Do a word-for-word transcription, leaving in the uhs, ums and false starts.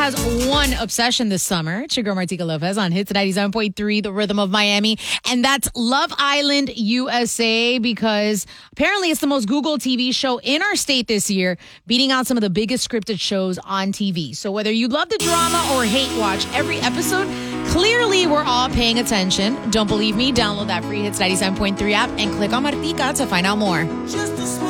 has one obsession this summer. It's your girl Martika Lopez on Hits ninety-seven point three, The Rhythm of Miami. And that's Love Island U S A, because apparently it's the most Googled T V show in our state this year, beating out some of the biggest scripted shows on T V. So whether you love the drama or hate watch every episode, clearly we're all paying attention. Don't believe me? Download that free Hits ninety-seven point three app and click on Martika to find out more. Just a